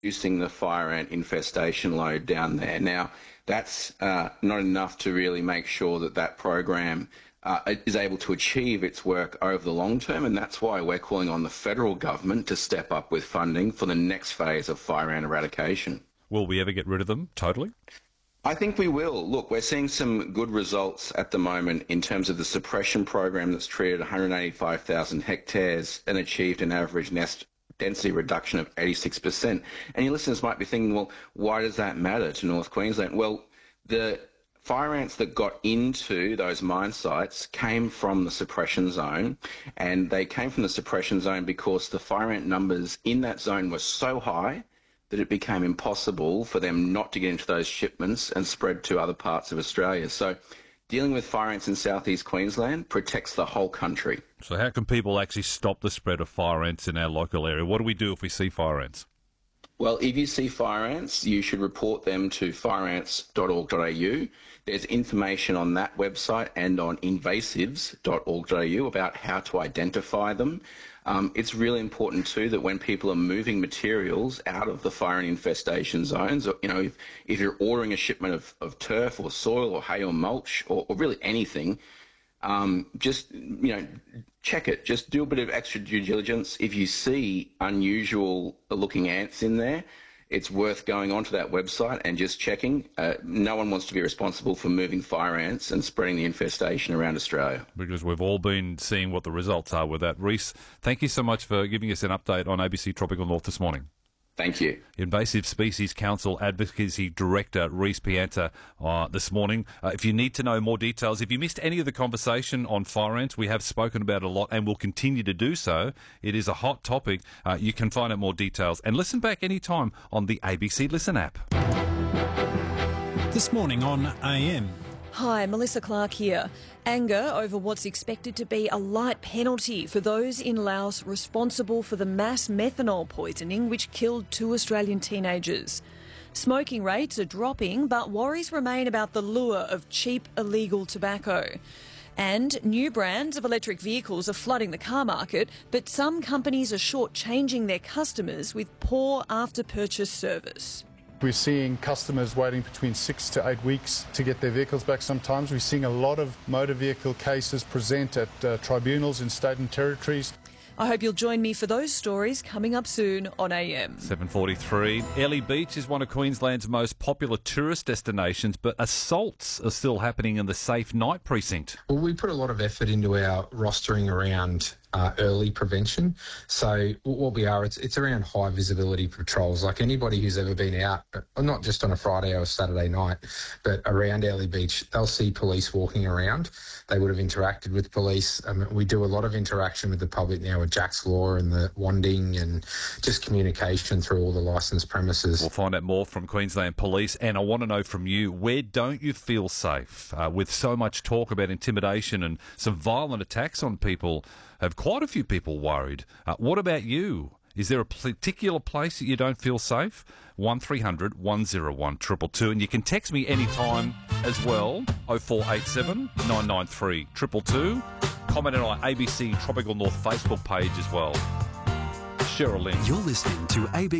reducing the fire ant infestation load down there. Now, that's not enough to really make sure that that program is able to achieve its work over the long term, and that's why we're calling on the federal government to step up with funding for the next phase of fire ant eradication. Will we ever get rid of them totally? I think we will. Look, we're seeing some good results at the moment in terms of the suppression program that's treated 185,000 hectares and achieved an average nest density reduction of 86%. And your listeners might be thinking, well, why does that matter to North Queensland? Well, the fire ants that got into those mine sites came from the suppression zone, and they came from the suppression zone because the fire ant numbers in that zone were so high that it became impossible for them not to get into those shipments and spread to other parts of Australia. So dealing with fire ants in southeast Queensland protects the whole country. So how can people actually stop the spread of fire ants in our local area? What do we do if we see fire ants? Well, if you see fire ants, you should report them to fireants.org.au. There's information on that website and on invasives.org.au about how to identify them. It's really important too that when people are moving materials out of the fire and infestation zones, or, if you're ordering a shipment of turf or soil or hay or mulch or really anything, just check it. Just do a bit of extra due diligence. If you see unusual looking ants in there, it's worth going onto that website and just checking. No one wants to be responsible for moving fire ants and spreading the infestation around Australia. Because we've all been seeing what the results are with that. Reece, thank you so much for giving us an update on ABC Tropical North this morning. Thank you. Invasive Species Council Advocacy Director Reece Pianta this morning. If you need to know more details, if you missed any of the conversation on fire ants, we have spoken about it a lot and will continue to do so. It is a hot topic. You can find out more details and listen back anytime on the ABC Listen app. This morning on AM. Hi, Melissa Clark here. Anger over what's expected to be a light penalty for those in Laos responsible for the mass methanol poisoning which killed 2 Australian teenagers. Smoking rates are dropping, but worries remain about the lure of cheap illegal tobacco. And new brands of electric vehicles are flooding the car market, but some companies are shortchanging their customers with poor after-purchase service. We're seeing customers waiting between 6 to 8 weeks to get their vehicles back sometimes. We're seeing a lot of motor vehicle cases present at tribunals in state and territories. I hope you'll join me for those stories coming up soon on AM. 7:43. Airlie Beach is one of Queensland's most popular tourist destinations, but assaults are still happening in the Safe Night precinct. Well, we put a lot of effort into our rostering around early prevention. So what we are, it's around high visibility patrols. Like anybody who's ever been out, not just on a Friday or Saturday night, but around Airlie Beach, they'll see police walking around. They would have interacted with police. We do a lot of interaction with the public now with Jack's Law and the Wanding and just communication through all the licensed premises. We'll find out more from Queensland Police, and I want to know from you, where don't you feel safe? With so much talk about intimidation and some violent attacks on people, have quite a few people worried. What about you? Is there a particular place that you don't feel safe? 1300 101 222. And you can text me anytime as well, 0487 993 222. Comment on our ABC Tropical North Facebook page as well. Cheryl Lynn. You're listening to ABC.